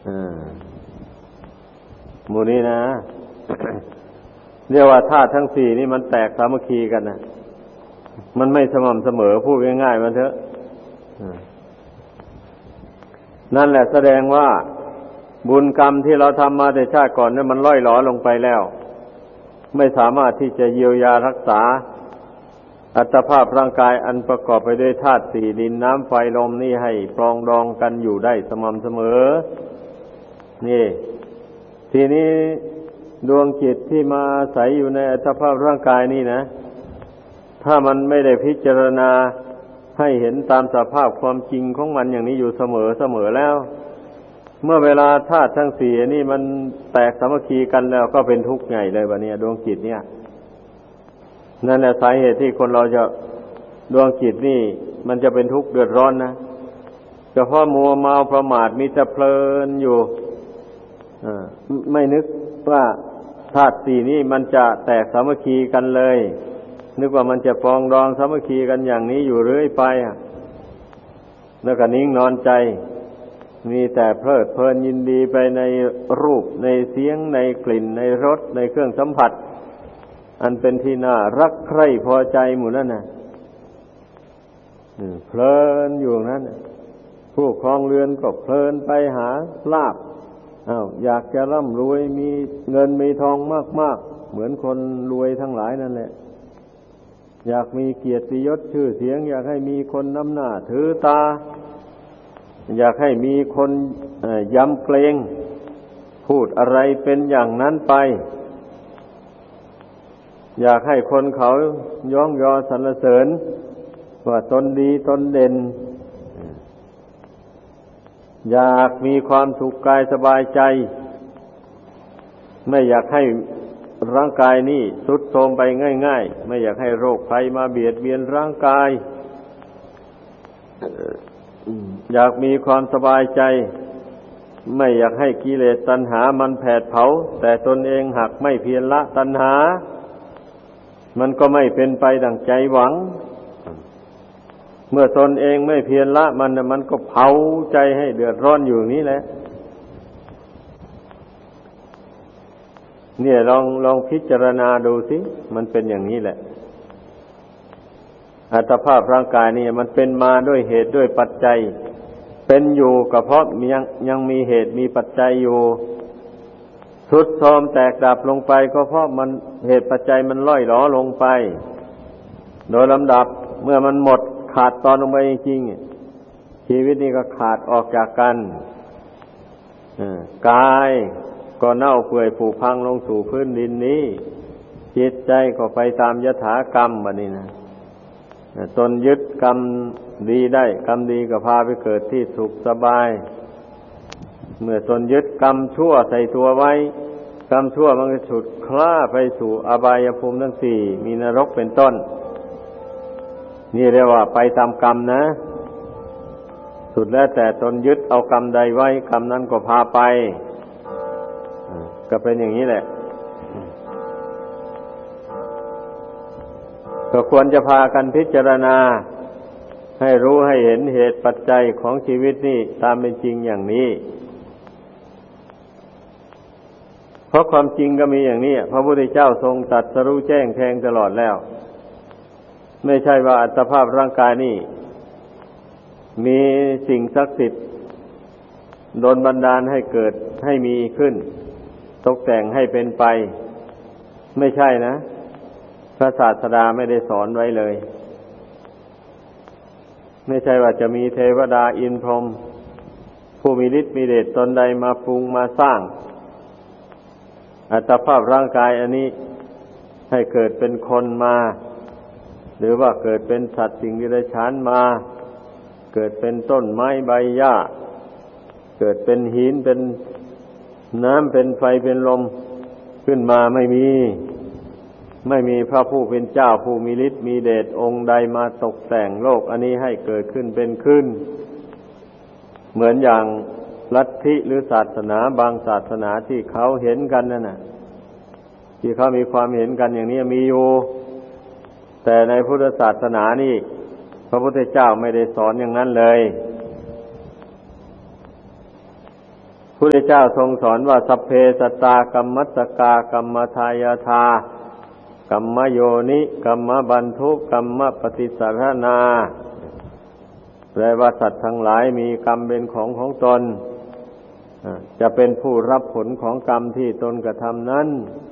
หมู่นี้นะ เรียกว่าธาตุทั้งสี่นี่มันแตกสามัคคีกันนะมันไม่สม่ำเสมอพูดง่ายๆมันเถอะนั่นแหละแสดงว่าบุญกรรมที่เราทำมาแต่ชาติก่อนนั้นมันล่อยหลอลงไปแล้วไม่สามารถที่จะเยียวยารักษาอัตภาพร่างกายอันประกอบไปด้วยธาตุสี่ดินน้ำไฟลมนี่ให้ปรองดองกันอยู่ได้สม่ำเสมอนี่ทีนี้ดวงจิตที่มาอาศัยอยู่ในอัตภาพร่างกายนี่นะถ้ามันไม่ได้พิจารณาให้เห็นตามสภาพความจริงของมันอย่างนี้อยู่เสมอแล้วเมื่อเวลาธาตุทั้งสี่นี่มันแตกสามัคคีกันแล้วก็เป็นทุกข์ใหญ่เลยบัดนี้ดวงจิตเนี่ยนั่นแหละสาเหตุที่คนเราจะดวงจิตนี่มันจะเป็นทุกข์เดือดร้อนนะเฉพาะมัวเมาประมาทมีแต่เพลินอยู่ไม่นึกว่าธาตุสี่นี้มันจะแตกสามัคคีกันเลยนึกว่ามันจะปรองดองสามัคคีกันอย่างนี้อยู่เรื่อยไปแล้วก็นิ่งนอนใจมีแต่เพลิดเพลินยินดีไปในรูปในเสียงในกลิ่นในรสในเครื่องสัมผัสอันเป็นที่น่ารักใคร่พอใจหมู่นั่นน่ะเพลินอยู่นั้นผู้ครองเรือนก็เพลินไปหาลาภอยากจะร่ำรวยมีเงินมีทองมากๆเหมือนคนรวยทั้งหลายนั่นแหละอยากมีเกียรติยศชื่อเสียงอยากให้มีคนนำหน้าถือตาอยากให้มีคนยำเกรงพูดอะไรเป็นอย่างนั้นไปอยากให้คนเขาย่องยอสรรเสริญว่าตนดีตนเด่นอยากมีความสุขกายสบายใจไม่อยากให้ร่างกายนี้ทรุดโทรมไปง่ายๆไม่อยากให้โรคภัยมาเบียดเบียนร่างกายอยากมีความสบายใจไม่อยากให้กิเลสตัณหามันแผดเผาแต่ตนเองหากไม่เพียรละตัณหามันก็ไม่เป็นไปดังใจหวังเมื่อตนเองไม่เพียรละมันก็เผาใจให้เดือดร้อนอยู่นี้แหละเนี่ยลองพิจารณาดูสิมันเป็นอย่างนี้แหละอัตภาพร่างกายนี่มันเป็นมาด้วยเหตุด้วยปัจจัยเป็นอยู่ก็เพราะยังมีเหตุมีปัจจัยอยู่ทรุดโทรมแตกดับลงไปก็เพราะมันเหตุปัจจัยมันล่อยหลอลงไปโดยลำดับเมื่อมันหมดขาดตอนลงไปจริงๆชีวิตนี้ก็ขาดออกจากกันกายก็เน่าเปื่อยผุพังลงสู่พื้นดินนี้จิตใจก็ไปตามยถากรรมบัดนี้นะตนยึดกรรมดีได้กรรมดีก็พาไปเกิดที่สุขสบายเมื่อตนยึดกรรมชั่วใส่ตัวไว้กรรมชั่วมันก็ฉุดคล้าไปสู่อบายภูมิทั้งสี่มีนรกเป็นต้นนี่เรียกว่าไปตามกรรมนะสุดแล้วแต่ตนยึดเอากรรมใดไว้กรรมนั้นก็พาไปก็เป็นอย่างนี้แหละก็ควรจะพากันพิจารณาให้รู้ให้เห็นเหตุปัจจัยของชีวิตนี่ตามเป็นจริงอย่างนี้เพราะความจริงก็มีอย่างนี้พระพุทธเจ้าทรงตรัสรู้แจ้งแทงตลอดแล้วไม่ใช่ว่าอัตภาพร่างกายนี่มีสิ่งศักดิ์สิทธิ์โดนบันดาลให้เกิดให้มีขึ้นตกแต่งให้เป็นไปไม่ใช่นะพระศาสดาไม่ได้สอนไว้เลยไม่ใช่ว่าจะมีเทวดาอินทร์พรหมผู้มีฤทธิ์มีเดชตนใดมาปรุงมาสร้างอัตภาพร่างกายอันนี้ให้เกิดเป็นคนมาหรือว่าเกิดเป็นสัตว์สิ่งเดรัจฉานมาเกิดเป็นต้นไม้ใบหญ้าเกิดเป็นหินเป็นน้ำเป็นไฟเป็นลมขึ้นมาไม่มีพระผู้เป็นเจ้าผู้มีฤทธิ์มีเดชองค์ใดมาตกแต่งโลกอันนี้ให้เกิดขึ้นเป็นขึ้นเหมือนอย่างลัทธิหรือศาสนาบางศาสนาที่เขาเห็นกันนั่นน่ะที่เขามีความเห็นกันอย่างนี้มีอยู่แต่ในพุทธศาสนานี่พระพุทธเจ้าไม่ได้สอนอย่างนั้นเลยพุทธเจ้าทรงสอนว่าสัพเพสัตตากัมมัสสกากัมมทายาทากัมมโยนิกัมมบันทุกัมมปฏิสารนาแปลว่าสัตว์ทั้งหลายมีกรรมเป็นของตนจะเป็นผู้รับผลของกรรมที่ตนกระทำนั้น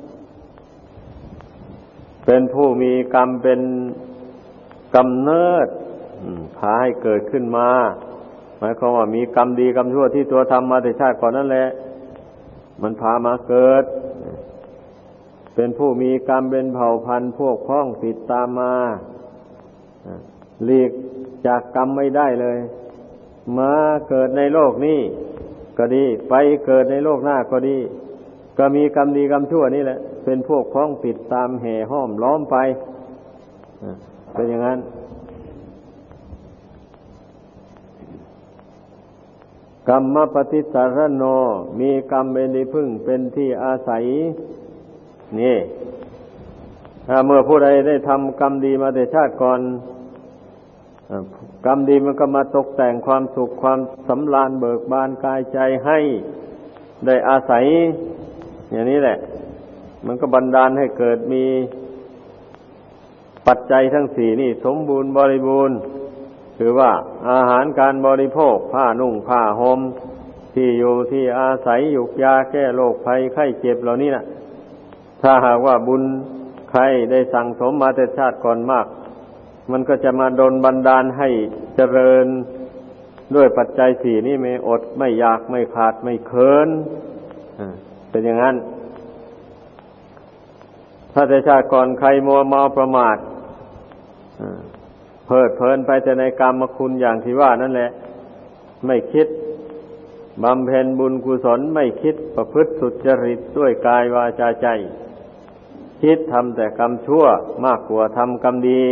เป็นผู้มีกรรมเป็นกำเนิดพาให้เกิดขึ้นมาหมายความว่ามีกรรมดีกรรมชั่วที่ตัวทำมาแต่ชาติก่อนนั่นแหละมันพามาเกิดเป็นผู้มีกรรมเป็นเผ่าพันธุ์พวกพ้องติดตามมาหลีกจากกรรมไม่ได้เลยมาเกิดในโลกนี้ก็ดีไปเกิดในโลกหน้าก็ดีก็มีกรรมดีกรรมชั่วนี่แหละเป็นพวกพ้องติดตามแห่ห้อมล้อมไปเป็นอย่างนั้นกรรมปฏิสารโนมีกรรมเป็นที่พึ่งเป็นที่อาศัยนี่ถ้าเมื่อผู้ใดได้ทำกรรมดีมาแต่ชาติก่อนกรรมดีมันก็มาตกแต่งความสุขความสำราญเบิกบานกายใจให้ได้อาศัยอย่างนี้แหละมันก็บันดาลให้เกิดมีปัจจัยทั้งสี่นี่สมบูรณ์บริบูรณ์คือว่าอาหารการบริโภคผ้านุ่งผ้าห่มที่อยู่ที่อาศัยยุกยาแก้โรคภัยไข้เจ็บเหล่านี้นะถ้าหากว่าบุญใครได้สั่งสมมาแต่ชาติก่อนมากมันก็จะมาดลบันดาลให้เจริญด้วยปัจจัยสี่นี้ไม่อดไม่อยากไม่ขาดไม่เคินเป็นอย่างนั้นถ้าแต่ชาติก่อนใครมัวเมาประมาทเพลิดเพลินไปแต่ในกามคุณอย่างที่ว่านั่นแหละไม่คิดบำเพ็ญบุญกุศลไม่คิดประพฤติสุจริตด้วยกายวาจาใจคิดทำแต่กรรมชั่วมากกว่าทำกรรมดี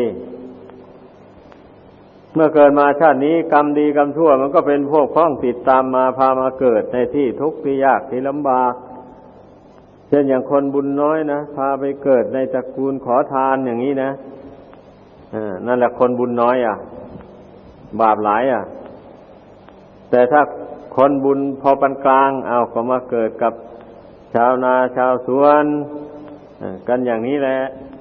เมื่อเกิดมาชาตินี้กรรมดีกรรมชั่วมันก็เป็นพวกพ้องติดตามมาพามาเกิดในที่ทุกข์ที่ยากที่ลำบากเช่นอย่างคนบุญน้อยนะพาไปเกิดในตระกูลขอทานอย่างนี้นะนั่นแหละคนบุญน้อยบาปหลายแต่ถ้าคนบุญพอปานกลางเอาก็มาเกิดกับชาวนาชาวสวนกันอย่างนี้แหละ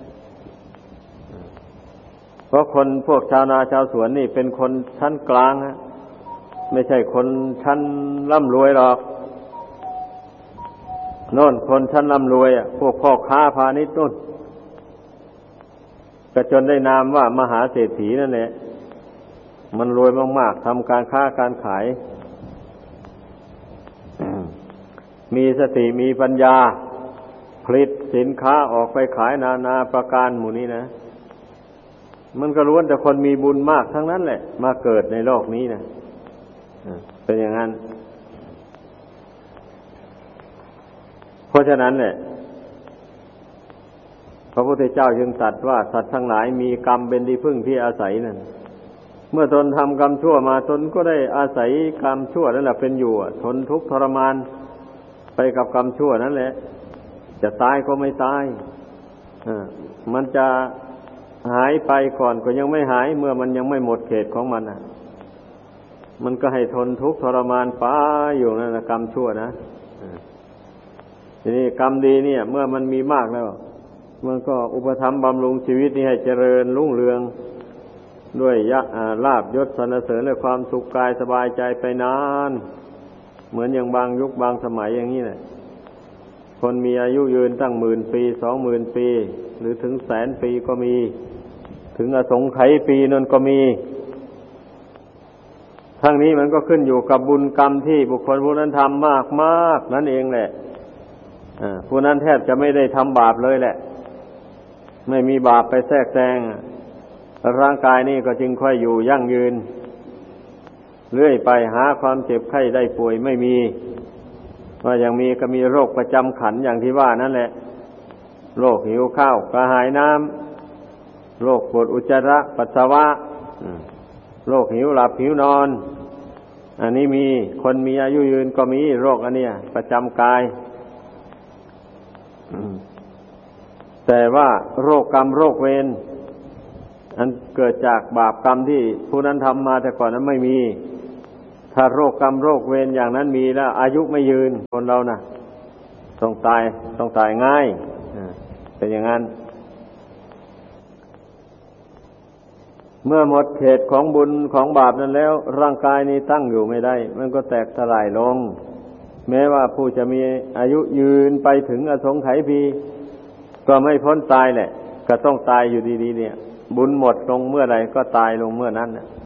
เพราะคนพวกชาวนาชาวสวนนี่เป็นคนชั้นกลางไม่ใช่คนชั้นร่ำรวยหรอกโน่นคนชั้นร่ำรวยพวกพ่อค้าพาณิชย์โน่นก็จนได้นามว่ามหาเศรษฐีนั่นแหละมันรวยมากๆทำการค้าการขายมีสติมีปัญญาผลิตสินค้าออกไปขายนานาประการหมู่นี้นะมันก็ล้วนแต่คนมีบุญมากทั้งนั้นแหละมาเกิดในโลกนี้นะเป็นอย่างนั้นเพราะฉะนั้นเนี่ยพระพุทธเจ้าจึงตรัสว่าสัตว์ทั้งหลายมีกรรมเป็นที่พึ่งที่อาศัยนั่นเมื่อตนทำกรรมชั่วมาตนก็ได้อาศัยกรรมชั่วนั่นแหละเป็นอยู่ทนทุกข์ทรมานไปกับกรรมชั่วนั่นแหละจะตายก็ไม่ตายมันจะหายไปก่อนก็ยังไม่หายเมื่อมันยังไม่หมดเขตของมันมันก็ให้ทนทุกข์ทรมานไปอยู่นั่นแหละกรรมชั่วนะทีนี้กรรมดีเนี่ยเมื่อมันมีมากแล้วมันก็อุปถัมภ์บำรุงชีวิตนี้ให้เจริญรุ่งเรืองด้วยลาภยศสรรเสริญและความสุขกายสบายใจไปนานเหมือนอย่างบางยุคบางสมัยอย่างนี้แหละคนมีอายุยืนตั้ง10,000 ปี20,000 ปีหรือถึง100,000 ปีก็มีถึงอสงไขยปีนั่นก็มีทั้งนี้มันก็ขึ้นอยู่กับบุญกรรมที่บุคคลผู้นั้นทำมากๆนั่นเองแหละผู้นั้นแทบจะไม่ได้ทำบาปเลยแหละไม่มีบาปไปแทรกแซงร่างกายนี่ก็จึงค่อยอยู่ยั่งยืนเรื่อยไปหาความเจ็บไข้ได้ป่วยไม่มีว่าอย่างมีก็มีโรคประจำขันอย่างที่ว่านั่นแหละโรคหิวข้าวกระหายน้ำโรคปวดอุจจาระปัสสาวะโรคหิวหลับหิวนอนอันนี้มีคนมีอายุยืนก็มีโรคอันเนี้ยประจำกายแต่ว่าโรคกรรมโรคเวรอันเกิดจากบาปกรรมที่ผู้นั้นทำมาแต่ก่อนนั้นไม่มีถ้าโรคกรรมโรคเวรอย่างนั้นมีแล้วอายุไม่ยืนคนเรานะต้องตายง่ายเป็นอย่างนั้นเมื่อหมดเขตของบุญของบาปนั้นแล้วร่างกายนี้ตั้งอยู่ไม่ได้มันก็แตกสลายลงแม้ว่าผู้จะมีอายุยืนไปถึงอสงไขยปีก็ไม่พ้นตายแหละก็ต้องตายอยู่ดีๆเนี่ยบุญหมดลงเมื่อใดก็ตายลงเมื่อนั้น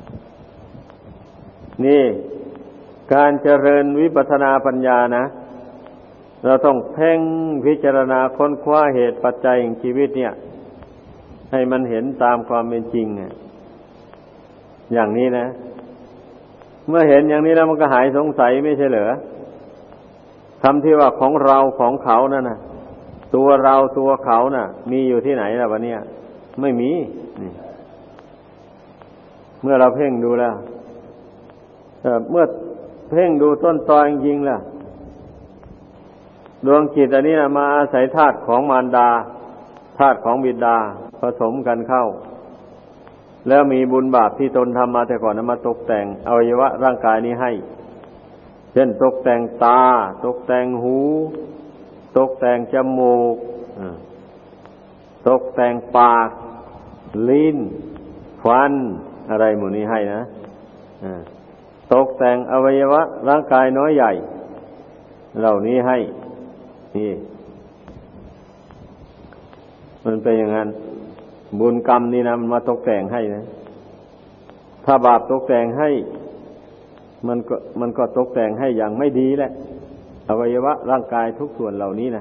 นี่การเจริญวิปัสสนาปัญญานะเราต้องเพ่งพิจารณาค้นคว้าเหตุปัจจัยของชีวิตเนี่ยให้มันเห็นตามความเป็นจริงอย่างนี้นะเมื่อเห็นอย่างนี้แล้วมันก็หายสงสัยไม่ใช่เหรอคำที่ว่าของเราของเขานั่นน่ะตัวเราตัวเขาน่ะมีอยู่ที่ไหนล่ะวะเนี่ยไม่มีนี่เมื่อเราเพ่งดูแล้วเมื่อเพ่งดูต้นตอจริงๆล่ะดวงจิตอันนี้นะมาอาศัยธาตุของมารดาธาตุของบิดาผสมกันเข้าแล้วมีบุญบาปที่ตนทำมาแต่ก่อนนั้นมาตกแต่งอวัยวะร่างกายนี้ให้เช่นตกแต่งตาตกแต่งหูตกแต่งจมูกตกแต่งปากลิ้นฟันอะไรหมู่นี้ให้นะตกแต่งอวัยวะร่างกายน้อยใหญ่เหล่านี้ให้นี่มันเป็นอย่างนั้นบุญกรรมนี่นะมันมาตกแต่งให้นะถ้าบาปตกแต่งให้มันก็ตกแต่งให้อย่างไม่ดีแหละอวัยวะร่างกายทุกส่วนเหล่านี้นะ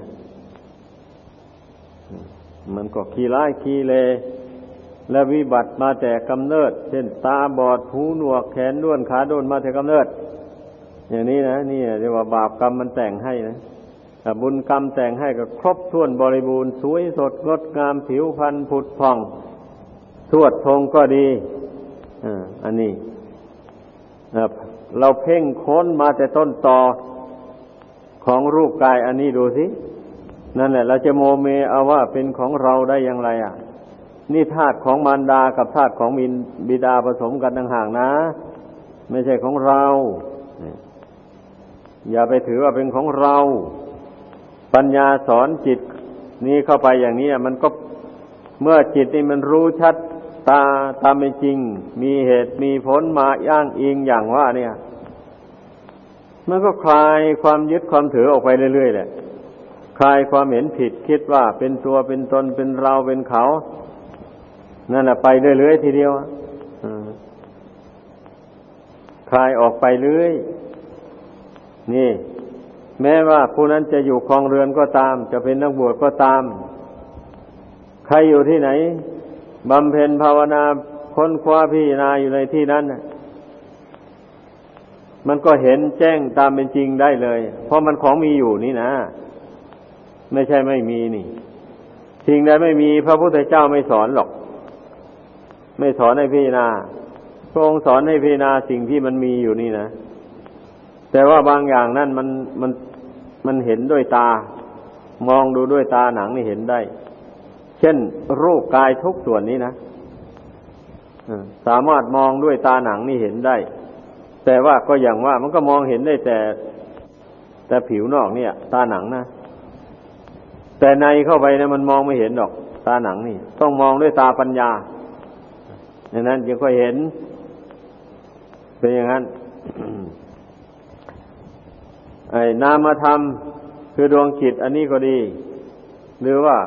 มันก็ขี้ร้ายขี้เลและวิบัติมาแต่กำเนิดเช่นตาบอดหูหนวกแขนด้วนขาด้วนมาแต่กำเนิดอย่างนี้นะนี่เรียกว่าบาปกรรมมันแต่งให้นะแต่บุญกรรมแต่งให้ก็ครบถ้วนบริบูรณ์สวยสดงดงามผิวพรรณผุดผ่องทวดทงก็ดีอันนี้เราเพ่งค้นมาแต่ต้นตอของรูปกายอันนี้ดูสินั่นแหละเราจะโมเมเอาว่าเป็นของเราได้อย่างไรนี่ธาตุของมารดากับธาตุของบิดาผสมกันต่างหากนะไม่ใช่ของเราอย่าไปถือว่าเป็นของเราปัญญาสอนจิตนี้เข้าไปอย่างนี้มันก็เมื่อจิตนี่มันรู้ชัดตามเป็นจริงมีเหตุมีผลมาอ้างอิงอย่างว่าเนี่ยมันก็คลายความยึดความถือออกไปเรื่อยๆแหละคลายความเห็นผิดคิดว่าเป็นตัวเป็นตนเป็นเราเป็นเขานั่นแหละไปเรื่อยๆทีเดียวคลายออกไปเรื่อยนี่แม้ว่าผู้นั้นจะอยู่ครองเรือนก็ตามจะเป็นนักบวชก็ตามใครอยู่ที่ไหนบำเพ็ญภาวนาค้นคว้าพิจารณาอยู่ในที่นั้นมันก็เห็นแจ้งตามเป็นจริงได้เลยเพราะมันของมีอยู่นี่นะไม่ใช่ไม่มีนี่สิ่งใดไม่มีพระพุทธเจ้าไม่สอนหรอกไม่สอนให้พิจารณาพระองค์สอนให้พิจารณาสิ่งที่มันมีอยู่นี่นะแต่ว่าบางอย่างนั่นมันเห็นด้วยตามองดูด้วยตาหนังนี่เห็นได้เช่นรูปกายทุกส่วนนี้นะสามารถมองด้วยตาหนังนี่เห็นได้แต่ว่าก็อย่างว่ามันก็มองเห็นได้แต่ผิวนอกเนี่ยตาหนังนะแต่ในเข้าไปเนี่ยมันมองไม่เห็นหรอกตาหนังนี่ต้องมองด้วยตาปัญญาอย่างนั้นจึงค่อยเห็นเป็นอย่างนั้น ไอ้นามธรรมคือดวงจิตอันนี้ก็ดีหรือว่า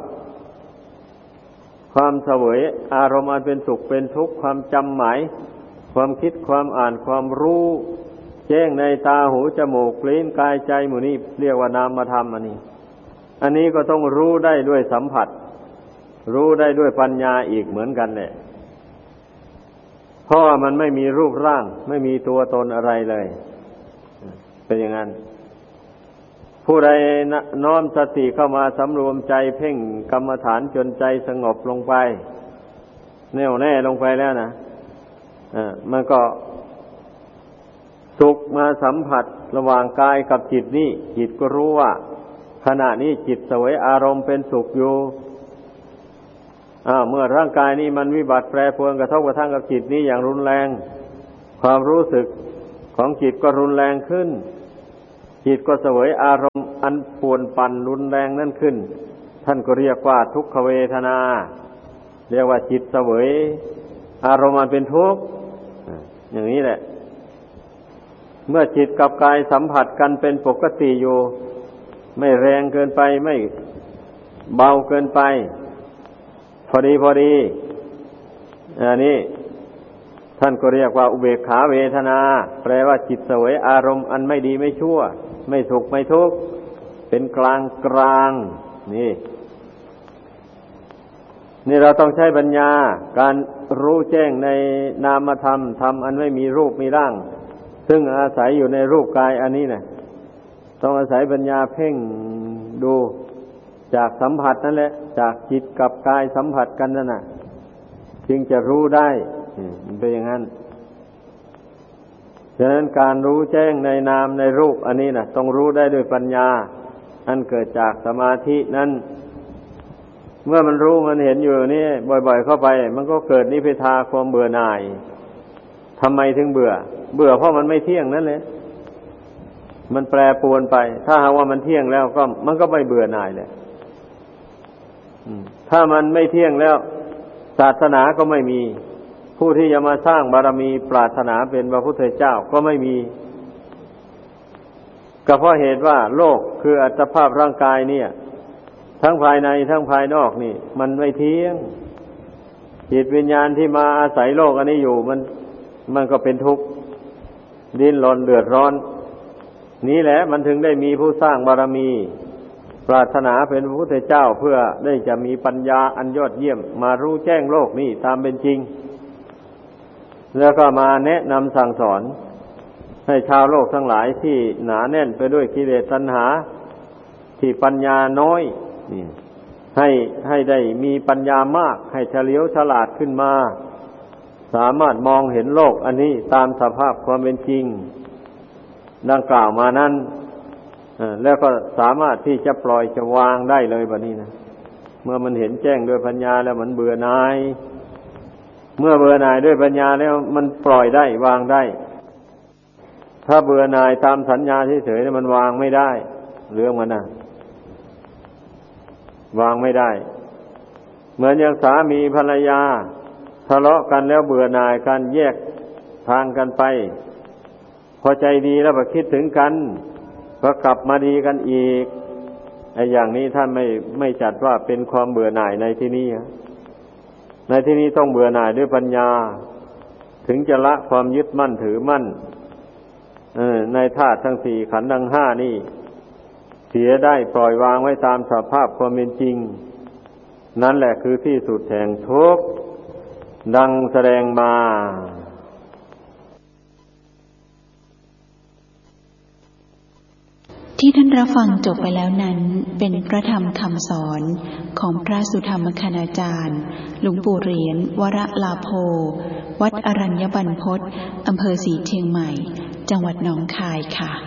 ความเสวยอารมณ์อันเป็นสุขเป็นทุกข์ความจำหมายความคิดความอ่านความรู้แจ้งในตาหูจมูกลิ้นกายใจหมู่นี้เรียกว่านามธรรมอันนี้ก็ต้องรู้ได้ด้วยสัมผัสรู้ได้ด้วยปัญญาอีกเหมือนกันแหละเพราะว่ามันไม่มีรูปร่างไม่มีตัวตนอะไรเลยเป็นอย่างนั้นผู้ใดน้อมสติเข้ามาสำรวมใจเพ่งกรรมฐานจนใจสงบลงไปแน่วแน่ลงไปแล้วนะมันก็สุขมาสัมผัสระหว่างกายกับจิตนี่จิตก็รู้ว่าขณะนี้จิตเสวยอารมณ์เป็นสุขอยู่เมื่อร่างกายนี้มันวิบัติแปรปรวนกระทบกระทั่งกับจิตนี้อย่างรุนแรงความรู้สึกของจิตก็รุนแรงขึ้นจิตก็เสวยอารมณ์อันป่วนปั่นรุนแรงนั่นขึ้นท่านก็เรียกว่าทุกขเวทนาเรียกว่าจิตเสวยอารมณ์อันเป็นทุกข์อย่างนี้แหละเมื่อจิตกับกายสัมผัสกันเป็นปกติอยู่ไม่แรงเกินไปไม่เบาเกินไปพอดีอันนี้ท่านก็เรียกว่าอุเบกขาเวทนาแปลว่าจิตเสวยอารมณ์อันไม่ดีไม่ชั่วไม่สุขไม่ทุกข์เป็นกลางนี่เราต้องใช้ปัญญาการรู้แจ้งในนามธรรมธรรมอันไม่มีรูปมีร่างซึ่งอาศัยอยู่ในรูปกายอันนี้นะต้องอาศัยปัญญาเพ่งดูจากสัมผัสนั่นแหละจากจิตกับกายสัมผัสกันนั่นน่ะจึงจะรู้ได้มันเป็นอย่างนั้นฉะนั้นการรู้แจ้งในนามในรูปอันนี้นะต้องรู้ได้ด้วยปัญญาอันเกิดจากสมาธินั้นเมื่อมันรู้มันเห็นอยู่นี่บ่อยๆเข้าไปมันก็เกิดนิพพิทาความเบื่อหน่ายทำไมถึงเบื่อเพราะมันไม่เที่ยงนั่นแหละมันแปรปรวนไปถ้าหากว่ามันเที่ยงแล้วก็มันก็ไม่เบื่อหน่ายเลยถ้ามันไม่เที่ยงแล้วศาสนาก็ไม่มีผู้ที่จะมาสร้างบารมีปรารถนาเป็นพระพุทธเจ้าก็ไม่มีก็เพราะเหตุว่าโลกคืออัตภาพร่างกายเนี่ยทั้งภายในทั้งภายนอกนี่มันไม่เที่ยงจิตวิญญาณที่มาอาศัยโลกอันนี้อยู่มันก็เป็นทุกข์ดิ้นรนเดือดร้อนนี้แหละมันถึงได้มีผู้สร้างบารมีปรารถนาเป็นพระพุทธเจ้าเพื่อได้จะมีปัญญาอันยอดเยี่ยมมารู้แจ้งโลกนี้ตามเป็นจริงแล้วก็มาแนะนำสั่งสอนให้ชาวโลกทั้งหลายที่หนาแน่นไปด้วยกิเลสตัณหาที่ปัญญาน้อยนี่ให้ได้มีปัญญามากให้เฉลียวฉลาดขึ้นมาสามารถมองเห็นโลกอันนี้ตามสภาพความเป็นจริงดังกล่าวมานั้นแล้วก็สามารถที่จะปล่อยจะวางได้เลยบัดนี้นะเมื่อมันเห็นแจ้งด้วยปัญญาแล้วมันเบื่อหน่ายเมื่อเบื่อหน่ายด้วยปัญญาแล้วมันปล่อยได้วางได้ถ้าเบื่อหน่ายตามสัญญาเฉยๆมันวางไม่ได้เรื่องมันน่ะวางไม่ได้เหมือนอย่างสามีภรรยาทะเลาะกันแล้วเบื่อหน่ายกันแยกทางกันไปพอใจดีแล้วก็คิดถึงกันก็กลับมาดีกันอีกไอ้อย่างนี้ท่านไม่จัดว่าเป็นความเบื่อหน่ายในที่นี้ในที่นี้ต้องเบื่อหน่ายด้วยปัญญาถึงจะละความยึดมั่นถือมั่นในธาตุทั้งสี่ขันธ์ทั้งห้านี่เสียได้ปล่อยวางไว้ตามสภาพความเป็นจริงนั่นแหละคือที่สุดแห่งทุกข์ดังแสดงมาที่ท่านรับฟังจบไปแล้วนั้นเป็นพระธรรมคำสอนของพระสุธรรมคณาจารย์หลวงปู่เหรียญวรลาโภวัดอรัญญบรรพตอำเภอศรีเชียงใหม่จังหวัดหนองคายค่ะ